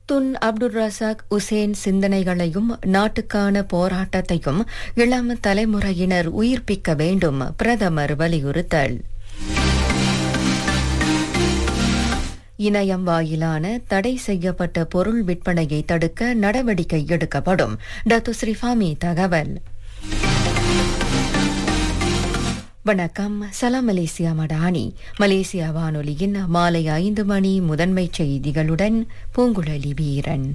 Tun Abdul Razak Hussain சிந்தனைகளையும் நாட்டுக்கான போராட்டத்தையும் இளம் தலைமுறையினர் உயிர்ப்பிக்க வேண்டும் பிரதமர் வலியுறுத்தல். இணையம் வாயிலான தடை செய்யப்பட்ட பொருள் விற்பனையை தடுக்க நடவடிக்கை எடுக்கப்படும். டத்துஸ்ரீ ஃபாமி தகவல். வணக்கம். சலாம் மலேசியா மடானி. மலேசியா வானொலியின் மாலை 5 மணி முதன்மைச் செய்திகளுடன் பூங்குழலி வீரன்.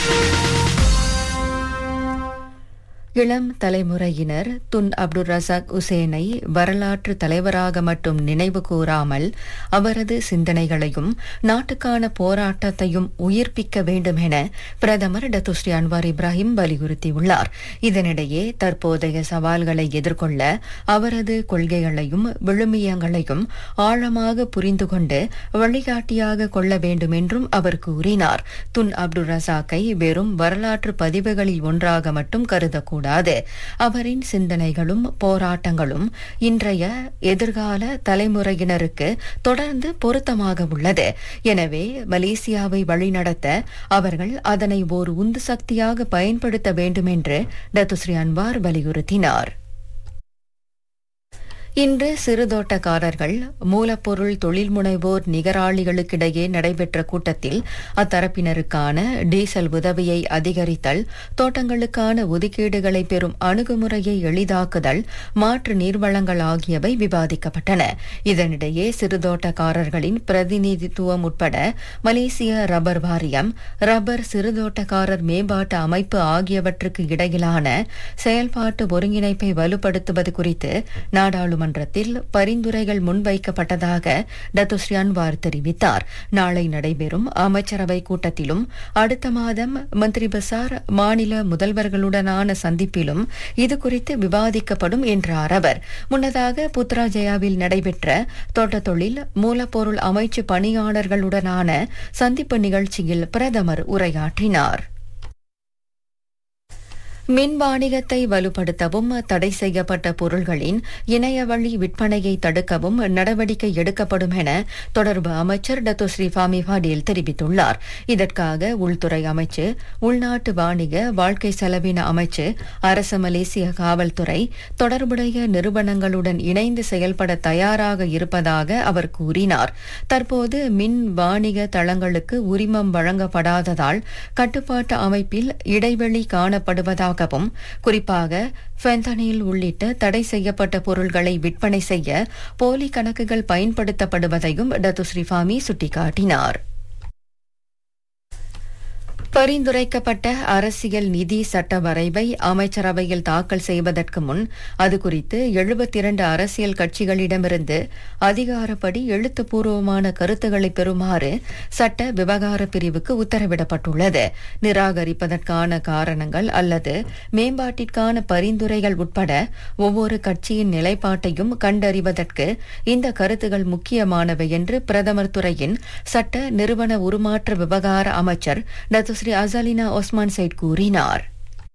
இளம் தலைமுறையினர் துன் அப்துல் ரசாக் உசேனை வரலாற்று தலைவராக மட்டும் நினைவு கூறாமல் அவரது சிந்தனைகளையும் நாட்டுக்கான போராட்டத்தையும் உயிர்ப்பிக்க வேண்டும் என பிரதமர் டத்துஸ்ரீ அன்வார் இப்ராஹிம் வலியுறுத்தியுள்ளார். இதனிடையே தற்போதைய சவால்களை எதிர்கொள்ள அவரது கொள்கைகளையும் விழுமியங்களையும் ஆழமாக புரிந்து கொண்டு வழிகாட்டியாக கொள்ள வேண்டும் என்றும் அவர் கூறினார். துன் அப்துல் ரசாக்கை வெறும் வரலாற்று பதிவுகளில் ஒன்றாக மட்டும் கருதக்கூடாது. அவரின் சிந்தனைகளும் போராட்டங்களும் இன்றைய எதிர்கால தலைமுறையினருக்கு தொடர்ந்து பொருத்தமாக உள்ளது. எனவே மலேசியாவை வழிநடத்த அவர்கள் அதனை ஓர் உந்து சக்தியாக பயன்படுத்த வேண்டும் என்று டத்துஸ்ரீ அன்வார் வலியுறுத்தினார். இன்று சிறுதோட்டக்காரர்கள் மூலப்பொருள் தொழில் முனைவோர் நிகராளிகளுக்கிடையே நடைபெற்ற கூட்டத்தில் அத்தரப்பினருக்கான டீசல் உதவியை அதிகரித்தல், தோட்டங்களுக்கான ஒதுக்கீடுகளை பெறும் அணுகுமுறையை எளிதாக்குதல், மாற்று நீர்வளங்கள் ஆகியவை விவாதிக்கப்பட்டன. இதனிடையே சிறுதோட்டக்காரர்களின் பிரதிநிதித்துவம் உட்பட மலேசிய ரப்பர் வாரியம், ரப்பர் சிறுதோட்டக்காரர் மேம்பாட்டு அமைப்பு ஆகியவற்றுக்கு இடையிலான செயல்பாட்டு ஒருங்கிணைப்பை வலுப்படுத்துவது குறித்து நாடாளுமன்றத்தில் பரிந்துரைகள் முன்வைக்கப்பட்டதாக டத்துஸ்ரீ அன்வார் தெரிவித்தார். நாளை நடைபெறும் அமைச்சரவை கூட்டத்திலும் அடுத்த மாதம் மந்திரி பசார் மாநில முதல்வர்களுடனான சந்திப்பிலும் இதுகுறித்து விவாதிக்கப்படும் என்றார் அவர். முன்னதாக புத்ராஜயாவில் நடைபெற்ற தோட்டத் தொழில் மூலப்பொருள் அமைச்சு பணியாளர்களுடனான சந்திப்பு நிகழ்ச்சியில் பிரதமர் உரையாற்றினார். மின் வாணிகத்தை வலுப்படுத்தவும் தடை செய்யப்பட்ட பொருள்களின் இணையவழி விற்பனையை தடுக்கவும் நடவடிக்கை எடுக்கப்படும் என தொடர்பு அமைச்சர் டத்துஸ்ரீ ஃபாமி பாடீல் தெரிவித்துள்ளார். இதற்காக உள்துறை அமைச்சு, உள்நாட்டு வாணிக வாழ்க்கை செலவின அமைச்சு, அரசு மலேசிய காவல்துறை தொடர்புடைய நிறுவனங்களுடன் இணைந்து செயல்பட தயாராக இருப்பதாக அவர் கூறினார். தற்போது மின் வாணிக தளங்களுக்கு உரிமம் வழங்கப்படாததால் கட்டுப்பாட்டு அமைப்பில் இடைவெளி காணப்படுவதாக, குறிப்பாக ஃபென்தனில் உள்ளிட்ட தடை செய்யப்பட்ட பொருள்களை விற்பனை செய்ய போலி கணக்குகள் பயன்படுத்தப்படுவதையும் டத்துஸ்ரீ ஃபாமி சுட்டிக்காட்டினார். பரிந்துரைக்கப்பட்ட அரசியல் நிதி சட்ட வரைவை அமைச்சரவையில் தாக்கல் செய்வதற்கு முன் அது குறித்து 72 அரசியல் கட்சிகளிடமிருந்து அதிகாரப்படி எழுத்துப்பூர்வமான கருத்துக்களை பெறுமாறு சட்ட விவகார பிரிவுக்கு உத்தரவிடப்பட்டுள்ளது. நிராகரிப்பதற்கான காரணங்கள் அல்லது மேம்பாட்டிற்கான பரிந்துரைகள் உட்பட ஒவ்வொரு கட்சியின் நிலைப்பாட்டையும் கண்டறிவதற்கு இந்த கருத்துகள் முக்கியமானவை என்று பிரதமர் துறையின் சட்ட நிறுவன உருமாற்ற விவகார அமைச்சர் டத்துஸ்ரீ அசாலினா ஒஸ்மான் சைட் கூறினார்.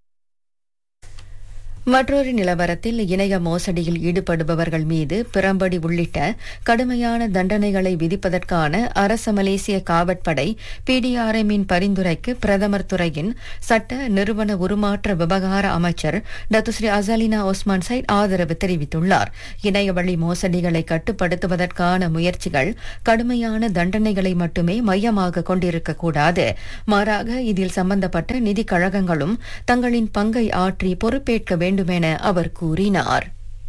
மற்றொரு நிலவரத்தில் இணைய மோசடியில் ஈடுபடுபவர்கள் மீது பிறம்படி உள்ளிட்ட கடுமையான தண்டனைகளை விதிப்பதற்கான அரச மலேசிய காவற்படை PDRMின் பரிந்துரைக்கு பிரதமர் துறையின் சட்ட நிறுவன உருமாற்ற விவகார அமைச்சர் டத்துஸ்ரீ அசாலினா ஒஸ்மான் சைட் ஆதரவு தெரிவித்துள்ளார். இணைய வழி மோசடிகளை கட்டுப்படுத்துவதற்கான முயற்சிகள் கடுமையான தண்டனைகளை மட்டுமே மையமாக கொண்டிருக்கக்கூடாது. மாறாக இதில் சம்பந்தப்பட்ட நிதி கழகங்களும் தங்களின் பங்கை ஆற்றி பொறுப்பேற்க வேண்டும் என அவர் கூறினார்.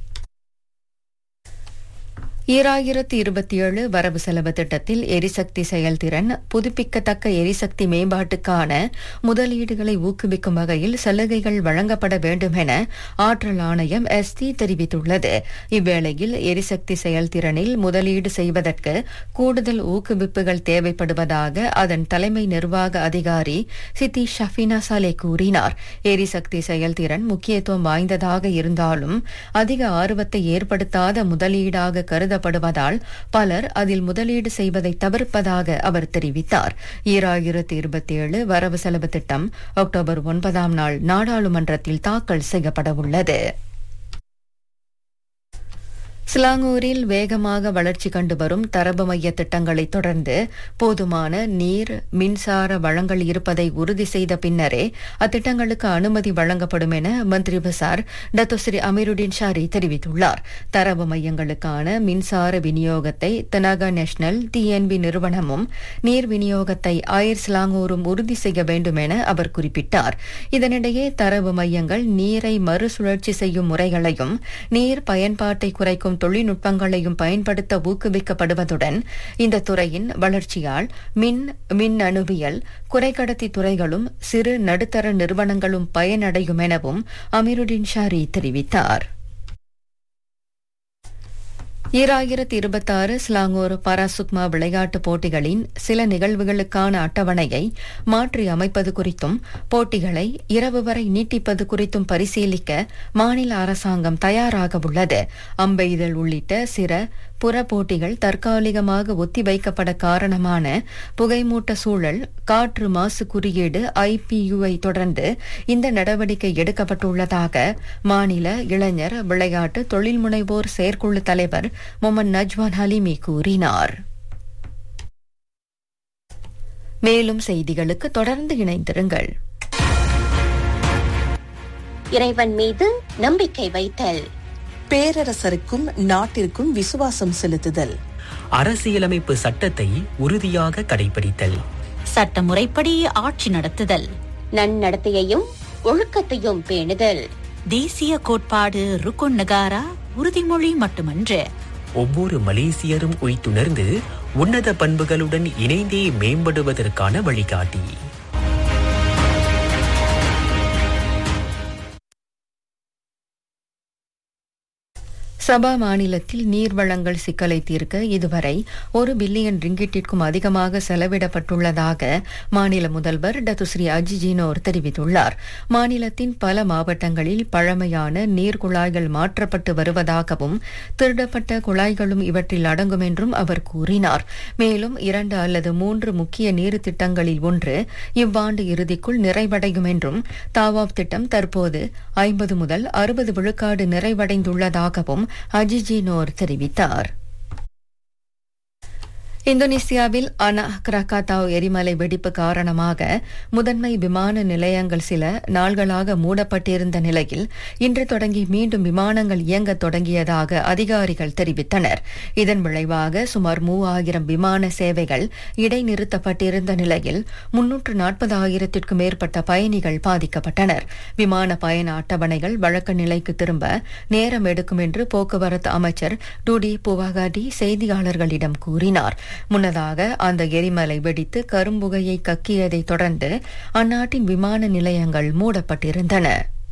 2027 வரவு செலவு திட்டத்தில் எரிசக்தி செயல்திறன், புதுப்பிக்கத்தக்க எரிசக்தி மேம்பாட்டுக்கான முதலீடுகளை ஊக்குவிக்கும் வகையில் சலுகைகள் வழங்கப்பட வேண்டும் என ஆற்றல் ஆணையம் ST தெரிவித்துள்ளது. இவ்வேளையில் எரிசக்தி செயல்திறனில் முதலீடு செய்வதற்கு கூடுதல் ஊக்குவிப்புகள் தேவைப்படுவதாக அதன் தலைமை நிர்வாக அதிகாரி சித்தி ஷஃபினா சாலே கூறினார். எரிசக்தி செயல்திறன் முக்கியத்துவம் வாய்ந்ததாக இருந்தாலும் அதிக ஆர்வத்தை ஏற்படுத்தாத முதலீடாக கருதப்படுவதால் பலர் அதில் முதலீடு செய்வதை தவிர்ப்பதாக அவர் தெரிவித்தார். 2027 வரவு செலவு திட்டம் அக்டோபர் 9ஆம் நாள் நாடாளுமன்றத்தில் தாக்கல் செய்யப்பட உள்ளது. சிலாங்கூரில் வேகமாக வளர்ச்சி கண்டு வரும் தரவு மைய திட்டங்களை தொடர்ந்து போதுமான நீர் மின்சார வழங்கல் இருப்பதை உறுதி செய்த பின்னரே அத்திட்டங்களுக்கு அனுமதி வழங்கப்படும் என மந்திரி பசார் டத்தோஸ்ரீ அமீருடின் ஷாரி தெரிவித்துள்ளார். தரவு மையங்களுக்கான மின்சார விநியோகத்தை தனாகா நேஷனல் TNB நிறுவனமும் நீர் விநியோகத்தை ஆயர் சிலாங்கூரும் உறுதி செய்ய வேண்டும் என அவர் குறிப்பிட்டார். இதனிடையே தரவு மையங்கள் நீரை மறுசுழற்சி செய்யும் முறைகளையும் நீர் பயன்பாட்டை குறைக்கும் தொழில்நுட்பங்களையும் பயன்படுத்த ஊக்குவிக்கப்படுவதுடன் இந்த துறையின் வளர்ச்சியால் மின்னணுவியல் குறைக்கடத்தி துறைகளும் சிறு நடுத்தர நிறுவனங்களும் பயனடையும் எனவும் அமீருடின் ஷாரி தெரிவித்தார். 2026 ஸ்லாங்கூர் பாராசுக்மா விளையாட்டுப் போட்டிகளின் சில நிகழ்வுகளுக்கான அட்டவணையை மாற்றி அமைப்பது குறித்தும் போட்டிகளை இரவு வரை நீட்டிப்பது குறித்தும் பரிசீலிக்க மாநில அரசாங்கம் தயாராக உள்ளது. அம்பெய்தல் உள்ளிட்ட சில புற போட்டிகள் தற்காலிகமாக ஒத்திவைக்கப்பட காரணமான புகைமூட்ட சூழல் காற்று மாசு குறியீடு IPU-ஐ தொடர்ந்து இந்த நடவடிக்கை எடுக்கப்பட்டுள்ளதாக மாநில இளைஞர் விளையாட்டு தொழில் முனைவோர் செயற்குழு தலைவர் முகமது நஜ்வான் ஹலீமி கூறினார். மேலும் செய்திகளுக்கு தொடர்ந்து இணைந்திருங்கள். இறைவன் மீது நம்பிக்கை வைத்தல், பேரரசருக்கும் நாட்டிற்கும் விசுவாசம் செலுத்துதல், அரசியலமைப்பு சட்டத்தை உறுதியாக கடைபிடித்தல், சட்டமுறைப்படி ஆட்சி நடத்துதல், நன்னடத்தையையும் ஒழுக்கத்தையும் பேணுதல், தேசிய கோட்பாடு ருக்குன் நகாரா உறுதிமொழி மட்டுமன்று, ஒவ்வொரு மலேசியரும் உய்த்துணர்ந்து உன்னத பண்புகளுடன் இணைந்தே மேம்படுவதற்கான வழிகாட்டி. சபா மாநிலத்தில் நீர்வளங்கள் சிக்கலை தீர்க்க இதுவரை 1 பில்லியன் ரிங்கிட்டிற்கும் அதிகமாக செலவிடப்பட்டுள்ளதாக மாநில முதல்வர் டத்துஸ்ரீ அஜிஜினோர் தெரிவித்துள்ளார். மாநிலத்தின் பல மாவட்டங்களில் பழமையான நீர் குழாய்கள் மாற்றப்பட்டு வருவதாகவும் திருடப்பட்ட குழாய்களும் இவற்றில் அடங்கும் என்றும் அவர் கூறினார். மேலும் 2 அல்லது 3 முக்கிய நீர் திட்டங்களில் ஒன்று இவ்வாண்டு இறுதிக்குள் நிறைவடையும் என்றும் தாவாப் திட்டம் தற்போது 50 முதல் 60 விழுக்காடு நிறைவடைந்துள்ளதாகவும் அஜிஜினோர் தெரிவித்தார். இந்தோனேசியாவில் அனா கிராக்காத்தாவ் எரிமலை வெடிப்பு காரணமாக முதன்மை விமான நிலையங்கள் சில நாள்களாக மூடப்பட்டிருந்த நிலையில் இன்று தொடங்கி மீண்டும் விமானங்கள் இயங்க தொடங்கியதாக அதிகாரிகள் தெரிவித்தனர். இதன் விளைவாக சுமார் 3000 விமான சேவைகள் இடைநிறுத்தப்பட்டிருந்த நிலையில் 340,000க்கும் மேற்பட்ட பயணிகள் பாதிக்கப்பட்டனர். விமான பயண அட்டவணைகள் வழக்க நிலைக்கு திரும்ப நேரம் எடுக்கும் என்று போக்குவரத்து அமைச்சர் டூடி புவாகாடி செய்தியாளர்களிடம் கூறினார். முன்னதாக அந்த எரிமலை வெடித்து கரும்புகையை கக்கியதைத் தொடர்ந்து அந்நாட்டின் விமான நிலையங்கள் மூடப்பட்டிருந்தன.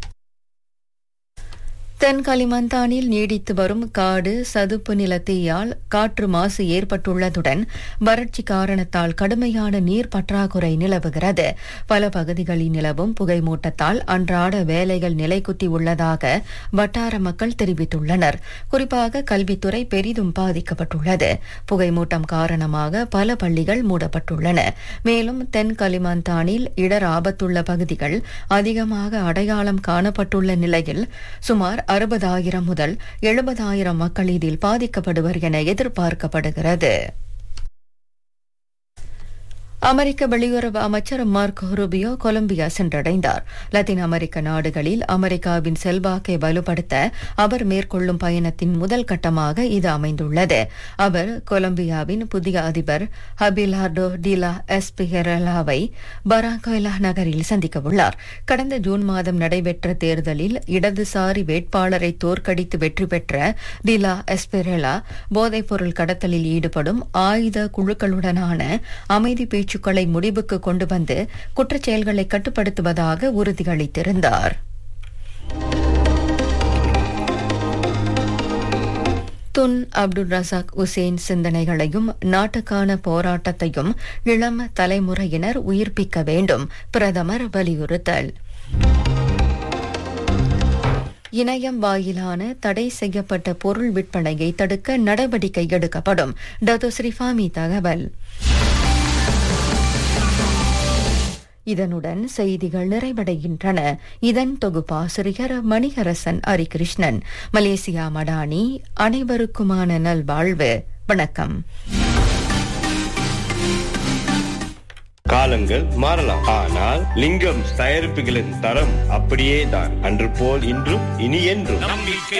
தென் கலிமந்தானில் நீடித்து வரும் காடு சதுப்பு நில தீயால் காற்று மாசு ஏற்பட்டுள்ளதுடன் வறட்சி காரணத்தால் கடுமையான நீர் பற்றாக்குறை நிலவுகிறது. பல பகுதிகளில் நிலவும் புகைமூட்டத்தால் அன்றாட வேலைகள் நிலைக்குத்தி உள்ளதாக வட்டார மக்கள் தெரிவித்துள்ளனர். குறிப்பாக கல்வித்துறை பெரிதும் பாதிக்கப்பட்டுள்ளது. புகைமூட்டம் காரணமாக பல பள்ளிகள் மூடப்பட்டுள்ளன. மேலும் தென் கலிமந்தானில் இடர் ஆபத்துள்ள பகுதிகள் அதிகமாக அடையாளம் காணப்பட்டுள்ள நிலையில் சுமார் 60,000 முதல் 70,000 மக்கள் இதில் பாதிக்கப்படுவர் என எதிர்பார்க்கப்படுகிறது. அமெரிக்க வெளியுறவு அமைச்சர் மார்க்கோ ரூபியோ கொலம்பியா சென்றடைந்தார். லத்தீன் அமெரிக்க நாடுகளில் அமெரிக்காவின் செல்வாக்கை வலுப்படுத்த அவர் மேற்கொள்ளும் பயணத்தின் முதல் கட்டமாக இது அமைந்துள்ளது. அவர் கொலம்பியாவின் புதிய அதிபர் ஹபிலார்டோ டிலா எஸ்பிஹெரலாவை பராகோலா நகரில் சந்திக்கவுள்ளார். கடந்த ஜூன் மாதம் நடைபெற்ற தேர்தலில் இடதுசாரி வேட்பாளரை தோற்கடித்து வெற்றி பெற்ற டிலா எஸ்பிரெலா போதைப்பொருள் கடத்தலில் ஈடுபடும் ஆயுத குழுக்களுடனான அமைதி பேச்சுக்களை முடிவுக்கு கொண்டு வந்து குற்றச்செயல்களை கட்டுப்படுத்துவதாக உறுதியளித்திருந்தார். துன் அப்துல் ரசாக் உசேன் சிந்தனைகளையும் நாட்டுக்கான போராட்டத்தையும் இளம் தலைமுறையினர் உயிர்ப்பிக்க வேண்டும், பிரதமர் வலியுறுத்தல். இணையம் வாயிலான தடை செய்யப்பட்ட பொருள் விற்பனையை தடுக்க நடவடிக்கை எடுக்கப்படும், டத்தோஸ்ரீ ஃபாமி தகவல். இதனுடன் செய்திகள் நிறைவடைகின்றன. இதன் தொகுப்பாசிரியர் மணிகரசன் ஹரிகிருஷ்ணன். மலேசியா மடானி, அனைவருக்குமான நல்வாழ்வு. வணக்கம். காலங்கள் மாறலாம், ஆனால் லிங்கம் தயாரிப்புகளின் தரம் அப்படியே தான். அன்று போல் இன்றும், இனி என்றும்.